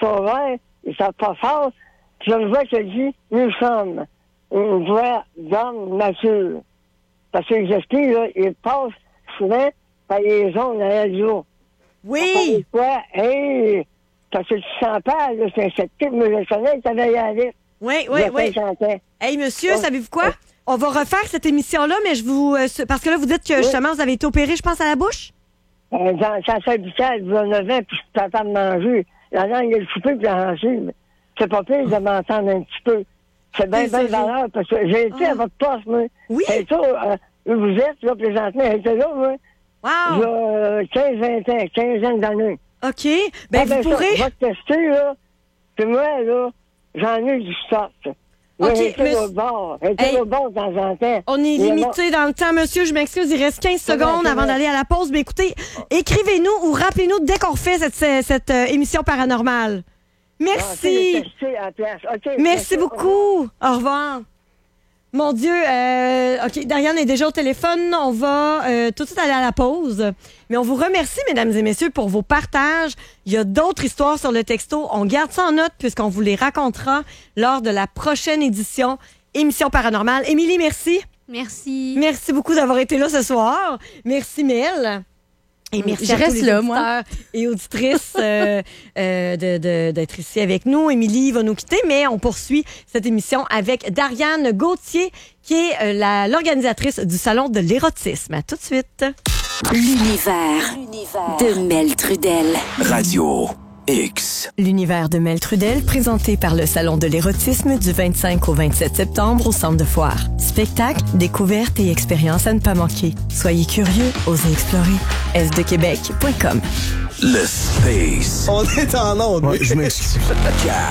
pas ouvert, ils savent pas fort. Puis il y a une voix qui dit, nous sommes une voix d'homme nature. Parce que les esprits, là, ils passent souvent par les ondes à la radio. Oui! Hey, parce que tu sens pas, là, c'est un sceptique, mais le soleil, ça va y aller. Oui. Hey, monsieur, savez-vous quoi? On va refaire cette émission-là, mais je vous... parce que là, vous dites que, justement, vous avez été opéré, je pense, à la bouche? Ça s'habitait, il y a 9 ans, puis je suis capable de manger. La langue est le coupée, puis la gencive. C'est pas pire de m'entendre un petit peu. C'est bien valeur, parce que j'ai été à votre poste, moi. Oui? C'est ça, vous êtes, là, présentement, j'étais là, moi. Wow! J'ai 15-20 ans, 15 ans d'années. OK. Ben, vous pourrez... On va te tester, là. Puis moi, là, j'en ai du stock. OK, mais... au bord de temps en temps. On est limité dans le temps, monsieur. Je m'excuse, il reste 15 secondes avant d'aller à la pause. Mais écoutez, écrivez-nous ou rappelez-nous dès qu'on refait cette émission paranormale. Merci. Merci beaucoup. Au revoir. Mon Dieu, OK, Dariane est déjà au téléphone. On va tout de suite aller à la pause. Mais on vous remercie, mesdames et messieurs, pour vos partages. Il y a d'autres histoires sur le texto. On garde ça en note puisqu'on vous les racontera lors de la prochaine édition Émission Paranormale. Émilie, merci. Merci. Merci beaucoup d'avoir été là ce soir. Merci, Mel. Et merci à tous les auditeurs et auditrices d'être ici avec nous. Émilie va nous quitter, mais on poursuit cette émission avec Dariane Gauthier, qui est l'organisatrice du Salon de l'érotisme. À tout de suite. L'univers de Mel Trudel. Radio X. L'univers de Mel Trudel, présenté par le Salon de l'érotisme du 25 au 27 septembre au Centre de Foire. Spectacles, découvertes et expériences à ne pas manquer. Soyez curieux, osez explorer. sdequebec.com. Le Space. On est en onde. Ouais, je m'excuse.